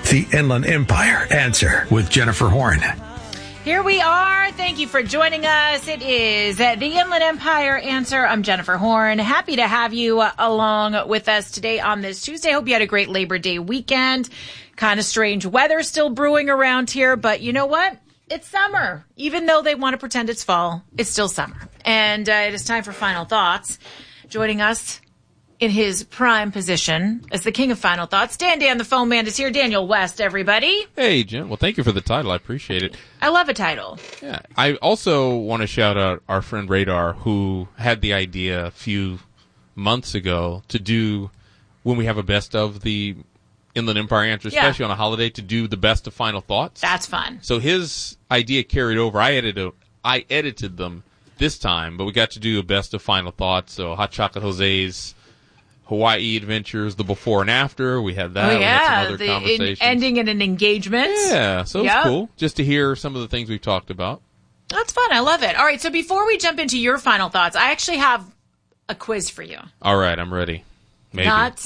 The Inland Empire Answer with Jennifer Horn. Here we are. Thank you for joining us. It is the Inland Empire Answer. I'm Jennifer Horn. Happy to have you along with us today on this Tuesday. Hope you had a great Labor Day weekend. Kind of strange weather still brewing around here, but you know what? It's summer. Even though they want to pretend it's fall, it's still summer. And it is time for Final Thoughts. Joining us in his prime position as the king of Final Thoughts, Dan the phone man is here. Daniel West, everybody. Hey, Jen. Well, thank you for the title. I appreciate it. I love a title. Yeah. I also want to shout out our friend Radar, who had the idea a few months ago to do, when we have a best of the Inland Empire Answer, especially on a holiday, to do the best of Final Thoughts. That's fun. So his idea carried over. I edited them this time, but we got to do a best of Final Thoughts. So Hot Chocolate Jose's Hawaii Adventures, the before and after. We had that. Oh, yeah. We had some other conversations. Ending in an engagement. Yeah, so it's cool just to hear some of the things we've talked about. That's fun. I love it. All right, so before we jump into your final thoughts, I actually have a quiz for you. All right, I'm ready. Maybe.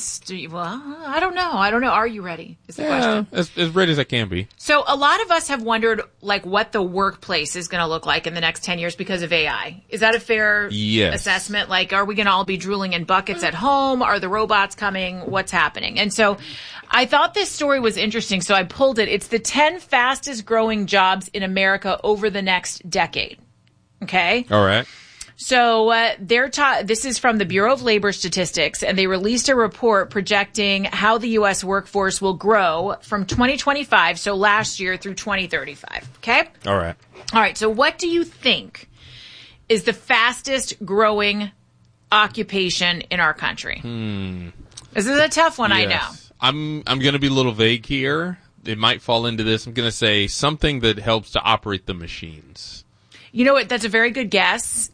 I don't know. Are you ready? Is the question. As ready as I can be. So a lot of us have wondered, like, what the workplace is going to look like in the next 10 years because of AI. Is that a fair assessment? Like, are we going to all be drooling in buckets at home? Are the robots coming? What's happening? And so I thought this story was interesting, so I pulled it. It's the 10 fastest growing jobs in America over the next decade. Okay? All right. So this is from the Bureau of Labor Statistics, and they released a report projecting how the U.S. workforce will grow from 2025, so last year, through 2035. Okay? All right. All right. So what do you think is the fastest growing occupation in our country? This is a tough one, I know. I'm going to be a little vague here. It might fall into this. I'm going to say something that helps to operate the machines. You know what? That's a very good guess.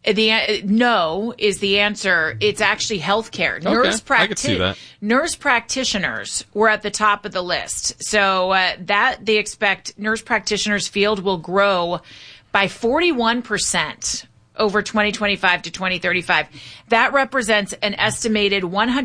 No is the answer. It's actually healthcare. Okay, I could see that. Nurse practitioners were at the top of the list. So that they expect nurse practitioners field will grow by 41% over 2025 to 2035. That represents an estimated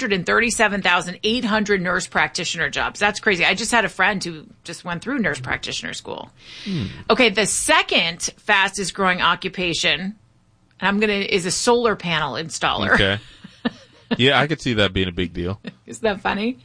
137,800 nurse practitioner jobs. That's crazy. I just had a friend who just went through nurse practitioner school. Okay, the second fastest growing occupation is a solar panel installer. Okay. Yeah, I could see that being a big deal. Isn't that funny?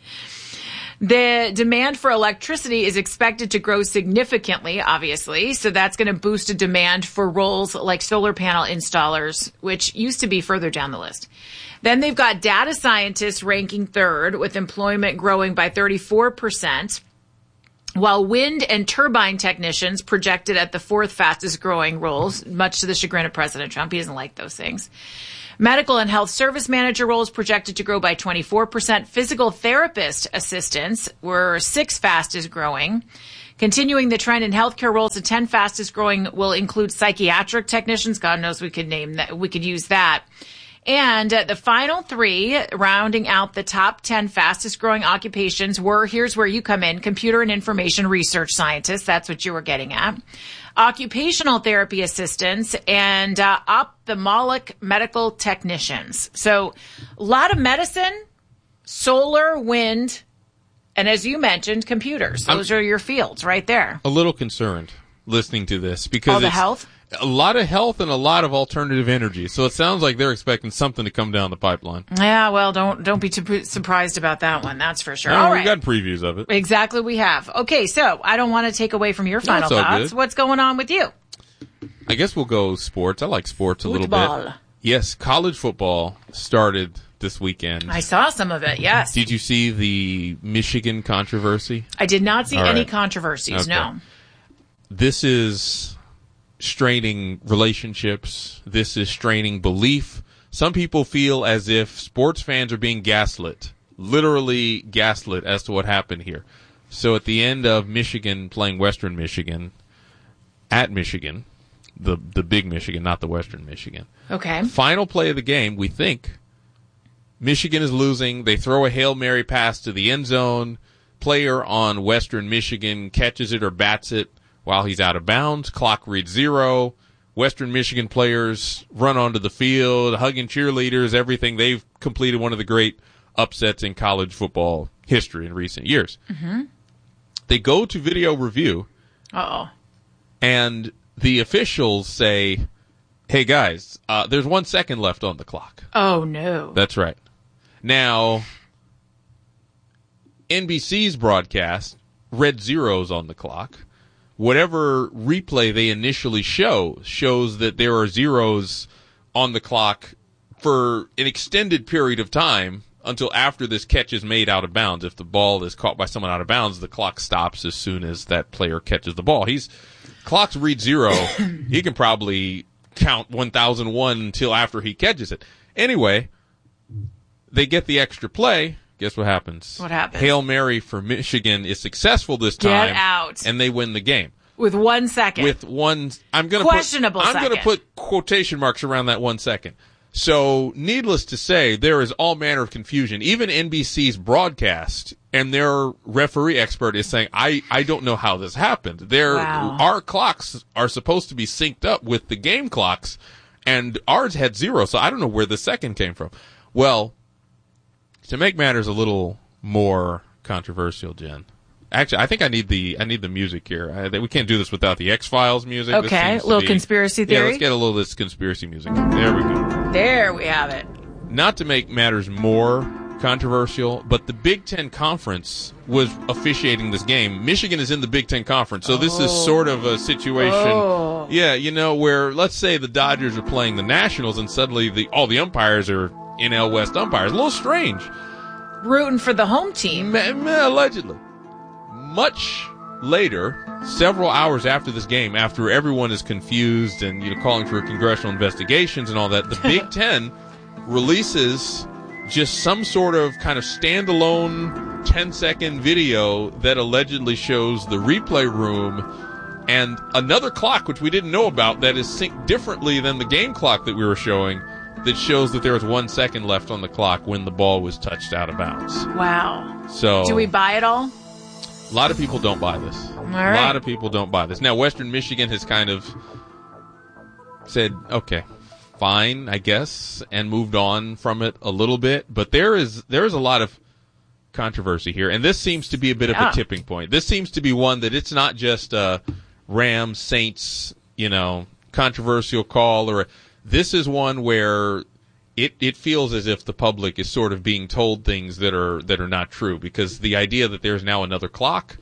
The demand for electricity is expected to grow significantly, obviously. So that's going to boost a demand for roles like solar panel installers, which used to be further down the list. Then they've got data scientists ranking third, with employment growing by 34%. While wind and turbine technicians projected at the fourth fastest growing roles, much to the chagrin of President Trump. He doesn't like those things. Medical and health service manager roles projected to grow by 24%. Physical therapist assistants were sixth fastest growing. Continuing the trend in healthcare roles, the 10 fastest growing will include psychiatric technicians. God knows we could name that. We could use that. And the final three, rounding out the top 10 fastest growing occupations, were, here's where you come in, computer and information research scientists. That's what you were getting at. Occupational therapy assistants and ophthalmic medical technicians. So a lot of medicine, solar, wind, and as you mentioned, computers. Those are your fields right there. A little concerned listening to this because all the health? A lot of health and a lot of alternative energy. So it sounds like they're expecting something to come down the pipeline. Yeah, well, don't be too surprised about that one. That's for sure. No, all we've right. got previews of it. Exactly, we have. Okay, so I don't want to take away from your final thoughts. Good. What's going on with you? I guess we'll go sports. I like sports a little bit. Yes, college football started this weekend. I saw some of it, yes. Did you see the Michigan controversy? I did not see any controversies, no. This is straining relationships. This is straining belief. Some people feel as if sports fans are being gaslit, literally gaslit as to what happened here. So at the end of Michigan playing Western Michigan, at Michigan, the big Michigan, not the Western Michigan. Okay. Final play of the game, we think Michigan is losing. They throw a Hail Mary pass to the end zone. Player on Western Michigan catches it or bats it while he's out of bounds. Clock reads 0. Western Michigan players run onto the field, hugging cheerleaders, everything. They've completed one of the great upsets in college football history in recent years. Mm-hmm. They go to video review. Uh-oh. And the officials say, hey, guys, there's 1 second left on the clock. Oh, no. That's right. Now, NBC's broadcast read zeros on the clock. Whatever replay they initially shows that there are zeros on the clock for an extended period of time until after this catch is made out of bounds. If the ball is caught by someone out of bounds, the clock stops as soon as that player catches the ball. Clocks read zero. He can probably count 1001 until after he catches it. Anyway, they get the extra play. Guess what happens? What happens? Hail Mary for Michigan is successful this time. Get out. And they win the game. With 1 second. With one, I'm going to put quotation marks around that 1 second. So, needless to say, there is all manner of confusion. Even NBC's broadcast and their referee expert is saying, I don't know how this happened. Wow. Our clocks are supposed to be synced up with the game clocks, and ours had zero, so I don't know where the second came from. Well, to make matters a little more controversial, Jen. Actually, I think I need the music here. We can't do this without the X-Files music. Okay, a little conspiracy theory. Yeah, let's get a little of this conspiracy music. There we go. There we have it. Not to make matters more controversial, but the Big Ten Conference was officiating this game. Michigan is in the Big Ten Conference, so this is sort of a situation, where let's say the Dodgers are playing the Nationals and suddenly all the umpires are NL West umpires. A little strange. Rooting for the home team. Allegedly. Much later, several hours after this game, after everyone is confused and calling for congressional investigations and all that, the Big Ten releases just some sort of kind of standalone 10-second video that allegedly shows the replay room and another clock, which we didn't know about, that is synced differently than the game clock that we were showing, that shows that there was 1 second left on the clock when the ball was touched out of bounds. Wow. So, do we buy it all? A lot of people don't buy this. All right. A lot of people don't buy this. Now, Western Michigan has kind of said, okay, fine, I guess, and moved on from it a little bit. But there is a lot of controversy here, and this seems to be a bit of a tipping point. This seems to be one that it's not just a Rams, Saints, controversial call, this is one where it feels as if the public is sort of being told things that are not true, because the idea that there's now another clock,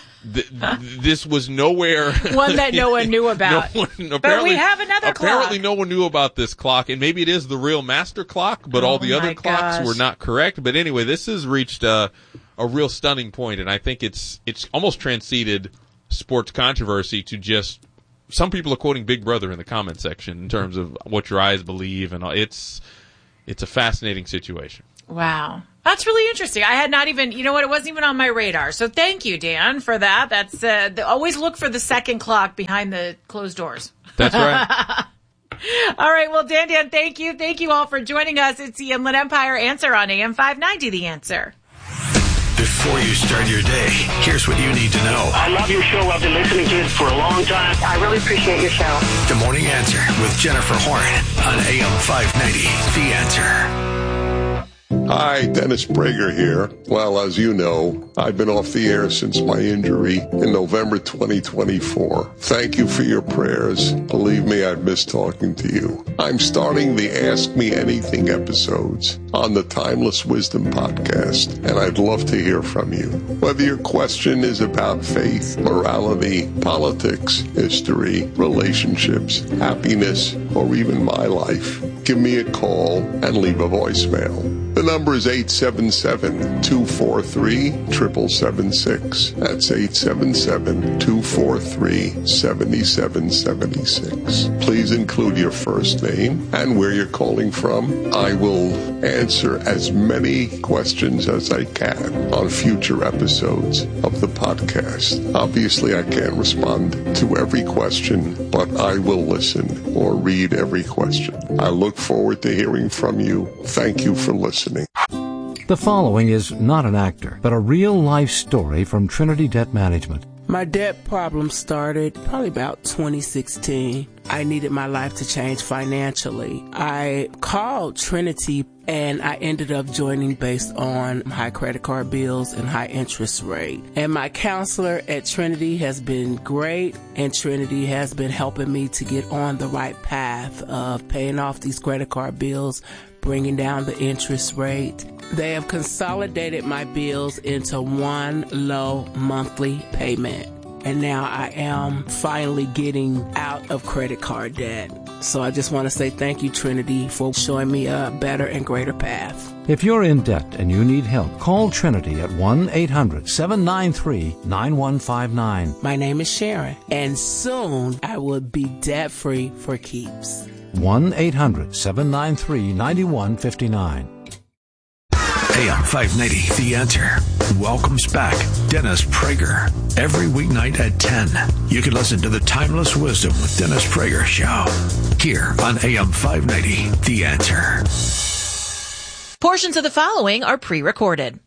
this was nowhere. One that no one knew about. But we have another clock. Apparently no one knew about this clock, and maybe it is the real master clock, but all the other clocks were not correct. But anyway, this has reached a real stunning point, and I think it's almost transcended sports controversy to just some people are quoting Big Brother in the comment section in terms of what your eyes believe, and it's a fascinating situation. Wow. That's really interesting. I had not even, it wasn't even on my radar. So thank you, Dan, for that. That's, always look for the second clock behind the closed doors. That's right. All right. Well, Dan, thank you. Thank you all for joining us. It's the Inland Empire Answer on AM 590, The Answer. Before you start your day, here's what you need to know. I love your show. I've been listening to it for a long time. I really appreciate your show. The Morning Answer with Jennifer Horn on AM 590, The Answer. Hi, Dennis Prager here. Well, as you know, I've been off the air since my injury in November 2024. Thank you for your prayers. Believe me, I've missed talking to you. I'm starting the Ask Me Anything episodes on the Timeless Wisdom podcast, and I'd love to hear from you. Whether your question is about faith, morality, politics, history, relationships, happiness, or even my life, give me a call and leave a voicemail. The number is 877-243-7776. That's 877-243-7776. Please include your first name and where you're calling from. I will answer as many questions as I can on future episodes of the podcast. Obviously, I can't respond to every question, but I will listen or read every question. I look forward to hearing from you. Thank you for listening. The following is not an actor, but a real-life story from Trinity Debt Management. My debt problem started probably about 2016. I needed my life to change financially. I called Trinity and I ended up joining based on high credit card bills and high interest rate. And my counselor at Trinity has been great, and Trinity has been helping me to get on the right path of paying off these credit card bills, bringing down the interest rate. They have consolidated my bills into one low monthly payment. And now I am finally getting out of credit card debt. So I just want to say thank you, Trinity, for showing me a better and greater path. If you're in debt and you need help, call Trinity at 1-800-793-9159. My name is Sharon, and soon I will be debt-free for keeps. 1-800-793-9159. AM 590, The Answer, welcomes back Dennis Prager. Every weeknight at 10, you can listen to the Timeless Wisdom with Dennis Prager show here on AM 590, The Answer. Portions of the following are pre-recorded.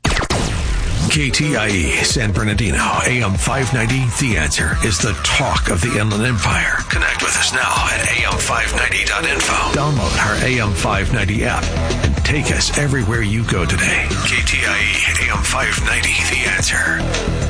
KTIE San Bernardino, AM 590, The Answer is the talk of the Inland Empire. Connect with us now at am590.info. Download our AM 590 app and take us everywhere you go today. KTIE AM 590, The Answer.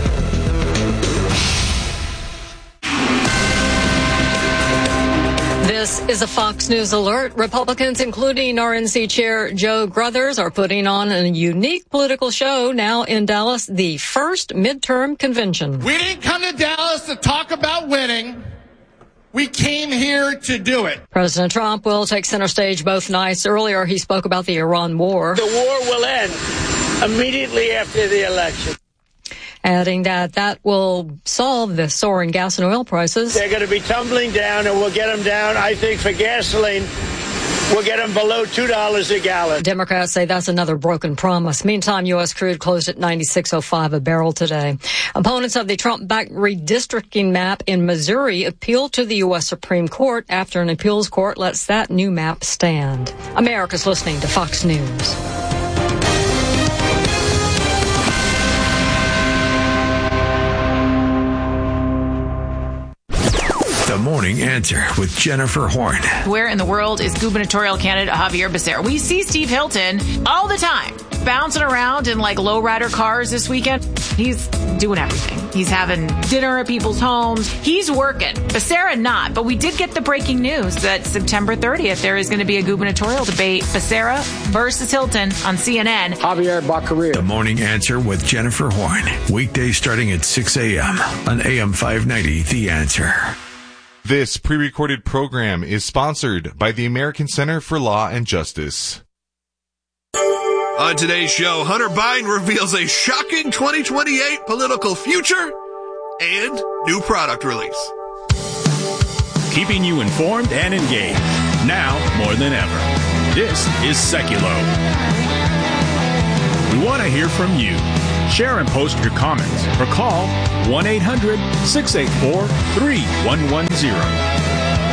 This is a Fox News alert. Republicans, including RNC Chair Joe Gruthers, are putting on a unique political show now in Dallas, the first midterm convention. We didn't come to Dallas to talk about winning. We came here to do it. President Trump will take center stage both nights. Earlier, he spoke about the Iran war. The war will end immediately after the election. Adding that will solve the soaring gas and oil prices. They're going to be tumbling down, and we'll get them down, I think, for gasoline. We'll get them below $2 a gallon. Democrats say that's another broken promise. Meantime, U.S. crude closed at $96.05 a barrel today. Opponents of the Trump-backed redistricting map in Missouri appealed to the U.S. Supreme Court after an appeals court lets that new map stand. America's listening to Fox News. The Morning Answer with Jennifer Horn. Where in the world is gubernatorial candidate Javier Becerra? We see Steve Hilton all the time bouncing around in like lowrider cars this weekend. He's doing everything. He's having dinner at people's homes. He's working. Becerra not. But we did get the breaking news that September 30th, there is going to be a gubernatorial debate. Becerra versus Hilton on CNN. Javier Baccaria. The Morning Answer with Jennifer Horn. Weekdays starting at 6 a.m. on AM 590, The Answer. This pre-recorded program is sponsored by the American Center for Law and Justice. On today's show, Hunter Biden reveals a shocking 2028 political future and new product release. Keeping you informed and engaged, now more than ever. This is Seculo. We want to hear from you. Share and post your comments or call 1-800-684-3110.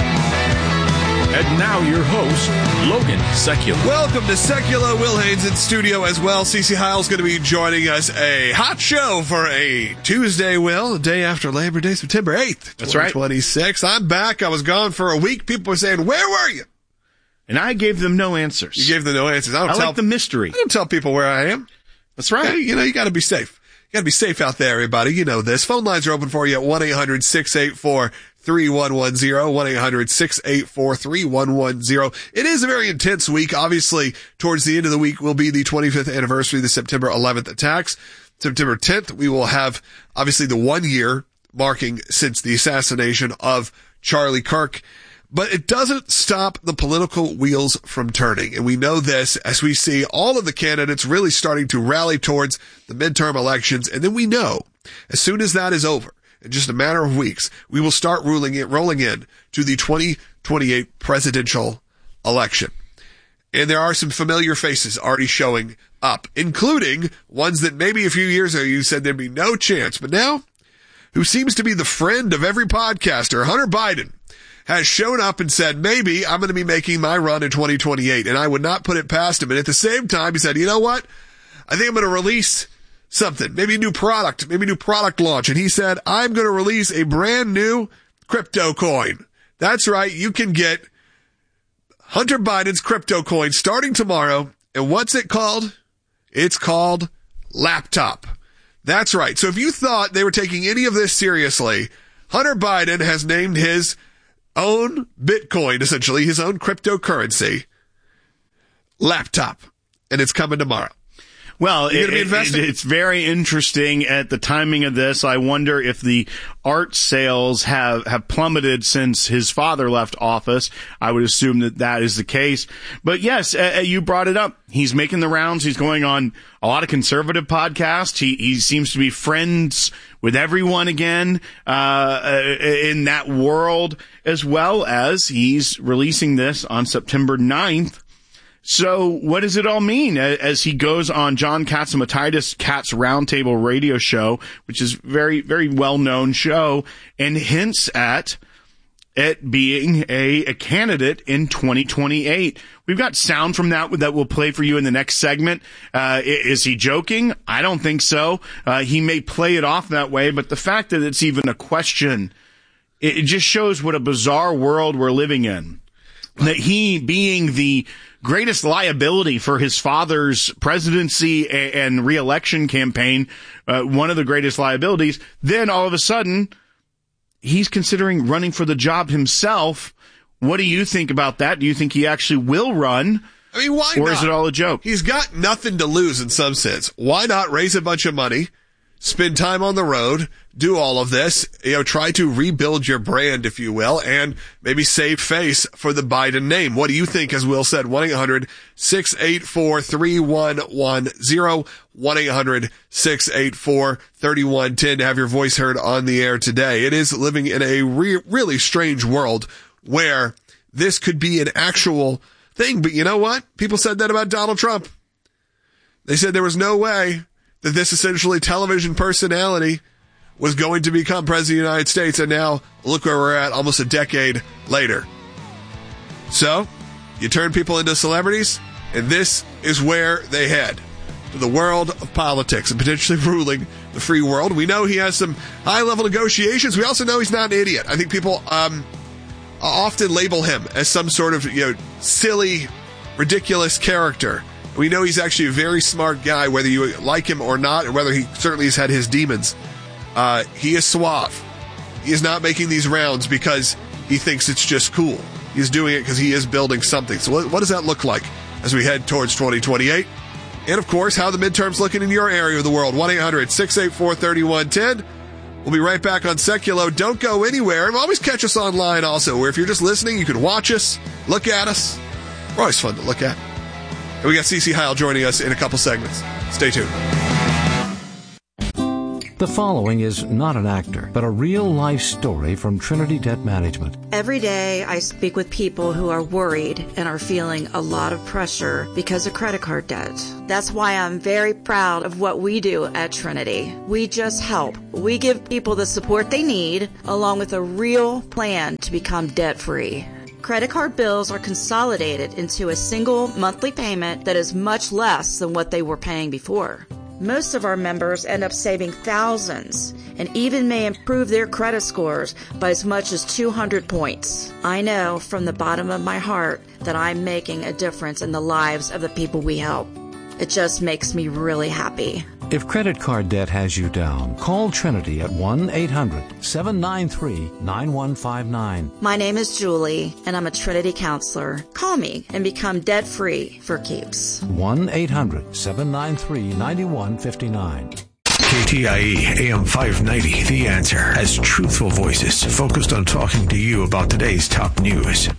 And now your host, Logan Secular. Welcome to Secular. Will Haynes in studio as well. CeCe Heil's going to be joining us. A hot show for a Tuesday, Will, the day after Labor Day, September 8th, That's right. 2026. I'm back. I was gone for a week. People were saying, where were you? And I gave them no answers. You gave them no answers. I like the mystery. I don't tell people where I am. That's right. Okay? You got to be safe. You got to be safe out there, everybody. You know this. Phone lines are open for you at 1-800-684-3110, 1-800-684-3110. It is a very intense week. Obviously, towards the end of the week will be the 25th anniversary of the September 11th attacks. September 10th, we will have, obviously, the 1 year marking since the assassination of Charlie Kirk. But it doesn't stop the political wheels from turning. And we know this as we see all of the candidates really starting to rally towards the midterm elections. And then we know as soon as that is over, in just a matter of weeks, we will start rolling in to the 2028 presidential election. And there are some familiar faces already showing up, including ones that maybe a few years ago you said there'd be no chance. But now, who seems to be the friend of every podcaster, Hunter Biden, has shown up and said, maybe I'm going to be making my run in 2028. And I would not put it past him. And at the same time, he said, you know what? I think I'm going to release something, maybe a new product launch. And he said, I'm going to release a brand new crypto coin. That's right. You can get Hunter Biden's crypto coin starting tomorrow. And what's it called? It's called Laptop. That's right. So if you thought they were taking any of this seriously, Hunter Biden has named his own Bitcoin, essentially his own cryptocurrency, Laptop. And it's coming tomorrow. Well, it's very interesting at the timing of this. I wonder if the art sales have plummeted since his father left office. I would assume that is the case. But yes, you brought it up. He's making the rounds. He's going on a lot of conservative podcasts. He seems to be friends with everyone again in that world, as well as he's releasing this on September 9th. So what does it all mean as he goes on John Catsimatidis' Cats Roundtable radio show, which is very, very well-known show, and hints at it being a candidate in 2028. We've got sound from that we'll play for you in the next segment. Is he joking? I don't think so. He may play it off that way, but the fact that it's even a question, it just shows what a bizarre world we're living in. That he, being the greatest liability for his father's presidency and re-election campaign, one of the greatest liabilities, then all of a sudden, he's considering running for the job himself. What do you think about that? Do you think he actually will run? I mean, why not? Or is it all a joke? He's got nothing to lose in some sense. Why not raise a bunch of money, spend time on the road, do all of this, try to rebuild your brand, if you will, and maybe save face for the Biden name. What do you think? As Will said, 1-800-684-3110, 1-800-684-3110 to have your voice heard on the air today. It is living in a really strange world where this could be an actual thing. But you know what? People said that about Donald Trump. They said there was no way that this essentially television personality was going to become president of the United States, and now look where we're at almost a decade later. So, you turn people into celebrities, and this is where they head, to the world of politics and potentially ruling the free world. We know he has some high-level negotiations. We also know he's not an idiot. I think people often label him as some sort of silly, ridiculous character. We know he's actually a very smart guy, whether you like him or not, or whether he certainly has had his demons. He is suave. He is not making these rounds because he thinks it's just cool. He's doing it because he is building something. So what does that look like as we head towards 2028? And, of course, how the midterms looking in your area of the world. 1-800-684-3110. We'll be right back on Seculo. Don't go anywhere. And always catch us online also, where if you're just listening, you can watch us, look at us. We're always fun to look at. And we got CeCe Heil joining us in a couple segments. Stay tuned. The following is not an actor, but a real-life story from Trinity Debt Management. Every day I speak with people who are worried and are feeling a lot of pressure because of credit card debt. That's why I'm very proud of what we do at Trinity. We just help. We give people the support they need, along with a real plan to become debt-free. Credit card bills are consolidated into a single monthly payment that is much less than what they were paying before. Most of our members end up saving thousands and even may improve their credit scores by as much as 200 points. I know from the bottom of my heart that I'm making a difference in the lives of the people we help. It just makes me really happy. If credit card debt has you down, call Trinity at 1-800-793-9159. My name is Julie, and I'm a Trinity counselor. Call me and become debt-free for keeps. 1-800-793-9159. KTIE AM 590, The Answer, has truthful voices focused on talking to you about today's top news.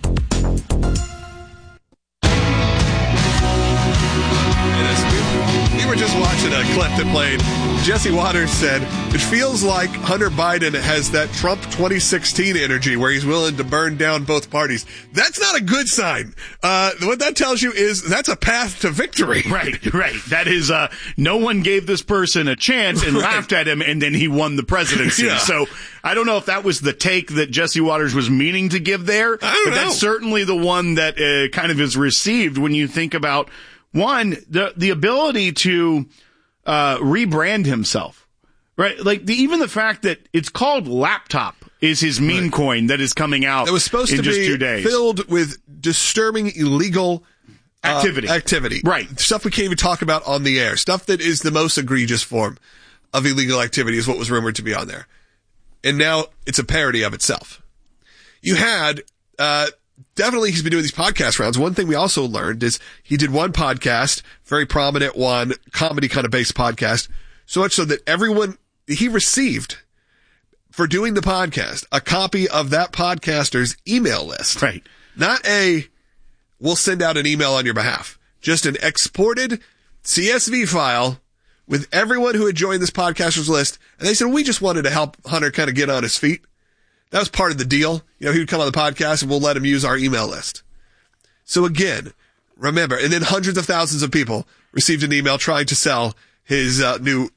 We were just watching a clip that played. Jesse Waters said, it feels like Hunter Biden has that Trump 2016 energy where he's willing to burn down both parties. That's not a good sign. What that tells you is that's a path to victory. Right. That is, no one gave this person a chance and laughed at him, and then he won the presidency. Yeah. So I don't know if that was the take that Jesse Waters was meaning to give there, but that's certainly the one that kind of is received when you think about, one, the ability to rebrand himself. Right? Like even the fact that it's called laptop is his meme coin that is coming out. It was supposed to just be 2 days. Filled with disturbing illegal activity. Right. Stuff we can't even talk about on the air. Stuff that is the most egregious form of illegal activity is what was rumored to be on there. And now it's a parody of itself. You had, definitely he's been doing these podcast rounds. One thing we also learned is he did one podcast, very prominent one, comedy kind of based podcast, so much so that he received for doing the podcast a copy of that podcaster's email list. Right. Not we'll send out an email on your behalf. Just an exported CSV file with everyone who had joined this podcaster's list. And they said, we just wanted to help Hunter kind of get on his feet. That was part of the deal. He would come on the podcast and we'll let him use our email list. So again, remember, and then hundreds of thousands of people received an email trying to sell his new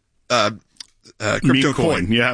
crypto coin. Yeah.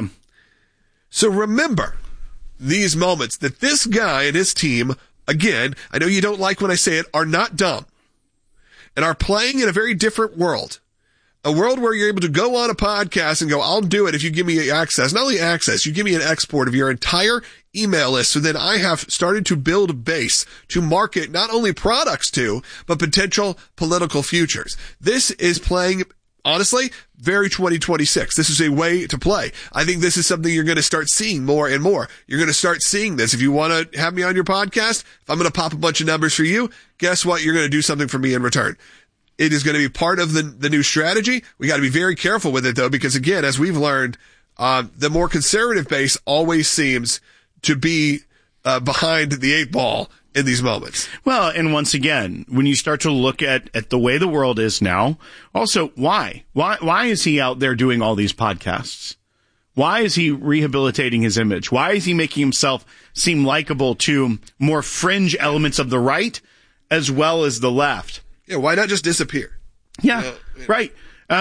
So remember these moments that this guy and his team, again, I know you don't like when I say it, are not dumb and are playing in a very different world. A world where you're able to go on a podcast and go, I'll do it if you give me access. Not only access, you give me an export of your entire email list. So then I have started to build a base to market not only products to, but potential political futures. This is playing, honestly, very 2026. This is a way to play. I think this is something you're going to start seeing more and more. You're going to start seeing this. If you want to have me on your podcast, if I'm going to pop a bunch of numbers for you, guess what? You're going to do something for me in return. It is going to be part of the new strategy. We got to be very careful with it, though, because, again, as we've learned, the more conservative base always seems to be behind the 8 ball in these moments. Well, and once again, when you start to look at the way the world is now, also, why? Why is he out there doing all these podcasts? Why is he rehabilitating his image? Why is he making himself seem likable to more fringe elements of the right as well as the left? Yeah, why not just disappear? Yeah, right.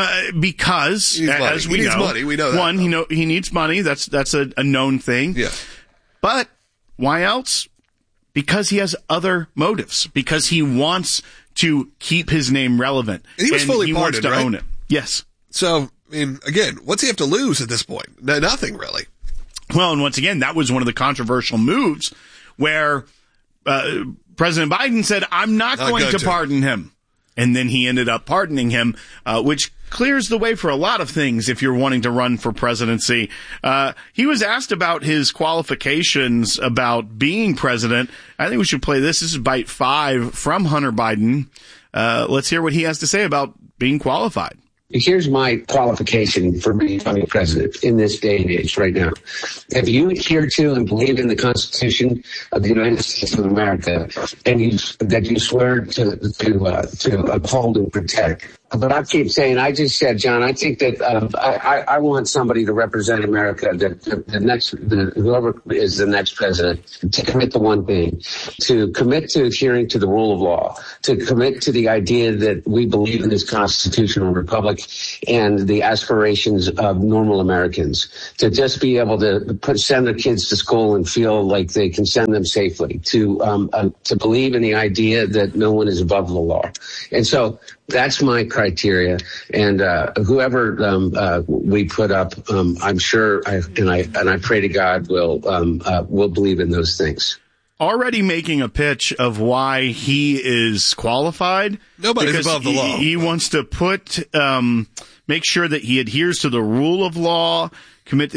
Because as we know, money. We know that. One, he needs money. That's a known thing. Yeah. But why else? Because he has other motives. Because he wants to keep his name relevant. And he was fully pardoned, wants to right? own it. Yes. So, I mean, again, what's he have to lose at this point? Nothing really. Well, and once again, that was one of the controversial moves where President Biden said, I'm not going to pardon him. And then he ended up pardoning him, which clears the way for a lot of things if you're wanting to run for presidency. He was asked about his qualifications about being president. I think we should play this. This is Bite 5 from Hunter Biden. Let's hear what he has to say about being qualified. Here's my qualification for becoming president in this day and age right now. If you adhere to and believe in the Constitution of the United States of America and that you swear to uphold and protect. But I keep saying, I just said, John, I think that I want somebody to represent America, whoever is the next president, to commit to one thing, to commit to adhering to the rule of law, to commit to the idea that we believe in this constitutional republic and the aspirations of normal Americans, to just be able to send their kids to school and feel like they can send them safely, to believe in the idea that no one is above the law. And so that's my criteria, and whoever we put up, I'm sure, I pray to God will believe in those things. Already making a pitch of why he is qualified. Nobody's above the law. He wants to make sure that he adheres to the rule of law, commit